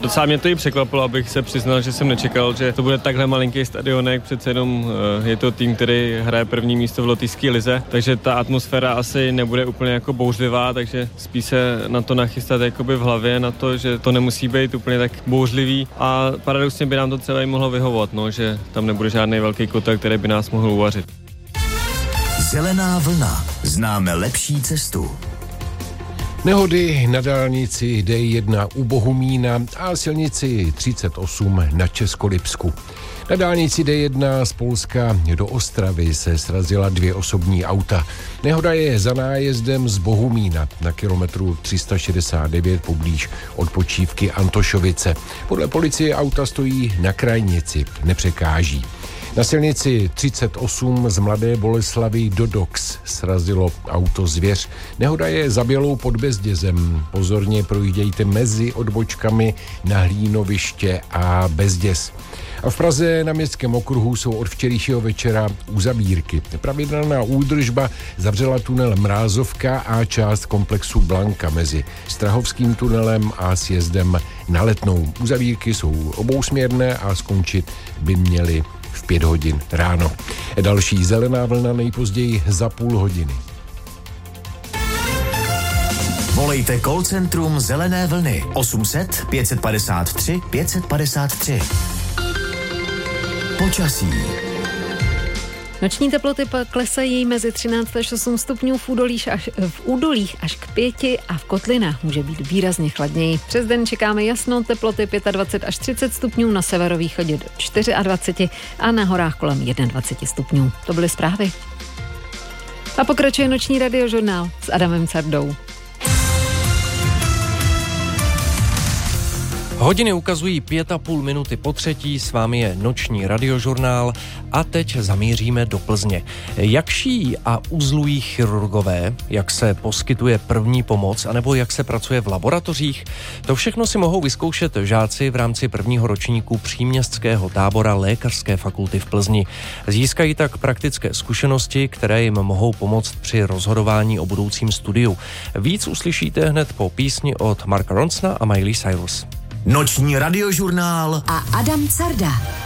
Docela mě to i překvapilo, abych se přiznal, že jsem nečekal, že to bude takhle malinký stadionek, přece jenom je to tým, který hraje první místo v lotyšské lize, takže ta atmosféra asi nebude úplně jako bouřlivá, takže spíš se na to nachystat jakoby v hlavě, na to, že to nemusí být úplně tak bouřlivý a paradoxně by nám to třeba i mohlo vyhovovat, no, že tam nebude žádný velký kotel, který by nás mohl uvařit. Zelená vlna. Známe lepší cestu. Nehody na dálnici D1 u Bohumína a silnici 38 na Českolipsku. Na dálnici D1 z Polska do Ostravy se srazila 2 osobní auta. Nehoda je za nájezdem z Bohumína na kilometru 369 poblíž odpočívky Antošovice. Podle policie auta stojí na krajnici, nepřekáží. Na silnici 38 z Mladé Boleslavi do Dox srazilo auto Zvěř. Nehoda je za Bělou pod Bezdězem. Pozorně projíždějte mezi odbočkami na Hlínoviště a Bezděz. A v Praze na Městském okruhu jsou od včerejšího večera uzavírky. Pravidelná údržba zavřela tunel Mrázovka a část komplexu Blanka mezi Strahovským tunelem a sjezdem na Letnou. Uzavírky jsou obousměrné a skončit by měly v 5 hodin ráno. Další zelená vlna nejpozději za půl hodiny. Volejte call centrum Zelené vlny 800 553 553. Počasí. Noční teploty pak klesají mezi 13 až 8 stupňů v údolích až k 5 a v kotlinách může být výrazně chladněji. Přes den čekáme jasno, teploty 25 až 30 stupňů, na severovýchodě do 24 a na horách kolem 21 stupňů. To byly zprávy. A pokračuje noční radiožurnál s Adamem Cardou. Hodiny ukazují 5,5 minuty po 3, s vámi je noční radiožurnál a teď zamíříme do Plzně. Jak šijí a uzlují chirurgové, jak se poskytuje první pomoc, anebo jak se pracuje v laboratořích, to všechno si mohou vyzkoušet žáci v rámci prvního ročníku příměstského tábora Lékařské fakulty v Plzni. Získají tak praktické zkušenosti, které jim mohou pomoct při rozhodování o budoucím studiu. Víc uslyšíte hned po písni od Marka Ronsona a Miley Cyrus. Noční radiožurnál a Adam Carda.